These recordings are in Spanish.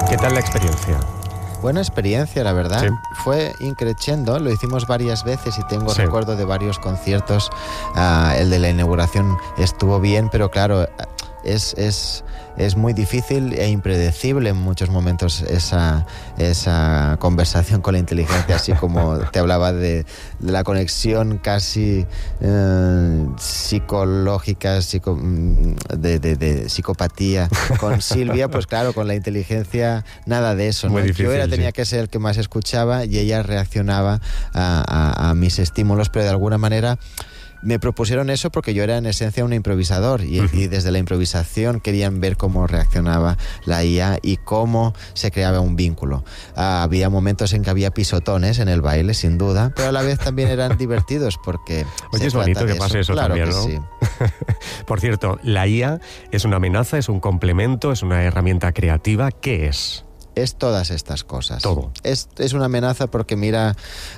¿Qué tal la experiencia? Buena experiencia, la verdad. Sí. Fue increciendo, lo hicimos varias veces y tengo Sí. recuerdo de varios conciertos. El de la inauguración estuvo bien, pero claro, es muy difícil e impredecible en muchos momentos esa conversación con la inteligencia, así como te hablaba de la conexión casi psicológica, de psicopatía con Silvia. Pues claro, con la inteligencia nada de eso, ¿no? Muy difícil, Yo tenía que ser el que más escuchaba y ella reaccionaba a mis estímulos, pero de alguna manera me propusieron eso porque yo era en esencia un improvisador y desde la improvisación querían ver cómo reaccionaba la IA y cómo se creaba un vínculo. Había momentos en que había pisotones en el baile, sin duda, pero a la vez también eran divertidos porque... Oye, es bonito que pase eso claro también, que ¿no? sí. Por cierto, ¿la IA es una amenaza, es un complemento, es una herramienta creativa? ¿Qué es? Es todas estas cosas. Todo. Es una amenaza porque, mira,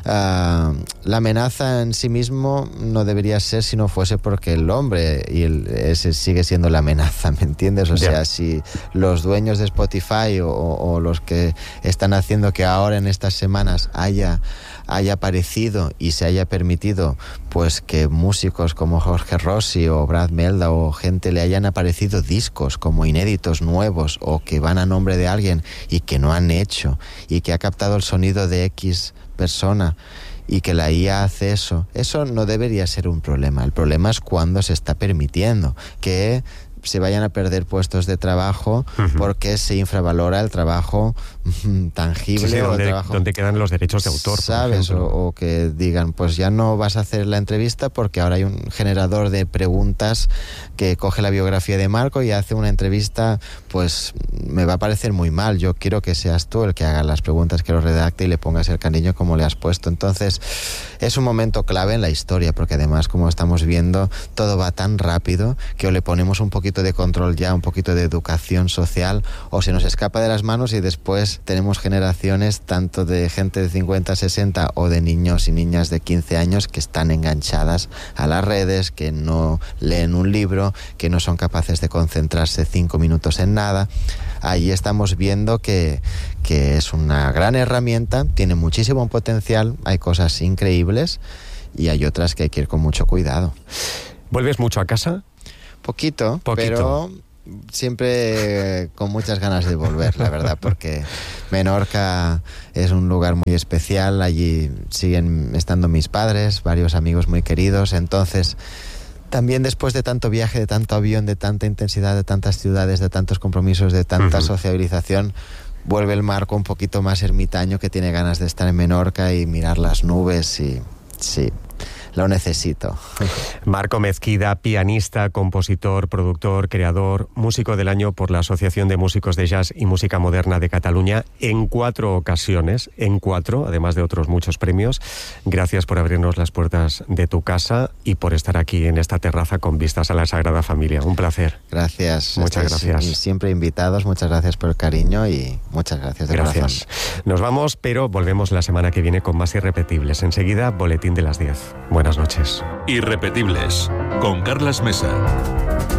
la amenaza en sí mismo no debería ser si no fuese porque el hombre ese sigue siendo la amenaza, ¿me entiendes? O sea, si los dueños de Spotify o los que están haciendo que ahora en estas semanas haya aparecido y se haya permitido pues que músicos como Jorge Rossi o Brad Melda o gente le hayan aparecido discos como inéditos nuevos o que van a nombre de alguien y que no han hecho y que ha captado el sonido de X persona y que la IA hace eso no debería ser un problema. El problema es cuando se está permitiendo que se vayan a perder puestos de trabajo porque se infravalora el trabajo tangible. Sí, o el trabajo, donde quedan los derechos de autor, ¿sabes? O que digan, pues ya no vas a hacer la entrevista porque ahora hay un generador de preguntas que coge la biografía de Marco y hace una entrevista, pues me va a parecer muy mal. Yo quiero que seas tú el que haga las preguntas, que lo redacte y le pongas el cariño como le has puesto. Entonces, es un momento clave en la historia porque además, como estamos viendo, todo va tan rápido que o le ponemos un poquito de control ya, un poquito de educación social, o se nos escapa de las manos y después tenemos generaciones tanto de gente de 50, 60 o de niños y niñas de 15 años que están enganchadas a las redes, que no leen un libro, que no son capaces de concentrarse 5 minutos en nada. Allí estamos viendo que es una gran herramienta, tiene muchísimo potencial, hay cosas increíbles y hay otras que hay que ir con mucho cuidado. ¿Vuelves mucho a casa? Poquito, pero siempre con muchas ganas de volver, la verdad, porque Menorca es un lugar muy especial. Allí siguen estando mis padres, varios amigos muy queridos. Entonces, también después de tanto viaje, de tanto avión, de tanta intensidad, de tantas ciudades, de tantos compromisos, de tanta sociabilización, vuelve el Marco un poquito más ermitaño, que tiene ganas de estar en Menorca y mirar las nubes y sí, lo necesito. Marco Mezquida, pianista, compositor, productor, creador, músico del año por la Asociación de Músicos de Jazz y Música Moderna de Cataluña en 4 ocasiones, además de otros muchos premios. Gracias por abrirnos las puertas de tu casa y por estar aquí en esta terraza con vistas a la Sagrada Familia. Un placer. Gracias. Muchas gracias. Siempre invitados, muchas gracias por el cariño y muchas gracias de Gracias. corazón. Nos vamos, pero volvemos la semana que viene con más Irrepetibles. Enseguida, Boletín de las 10. Buenas noches. Irrepetibles, con Carlas Mesa.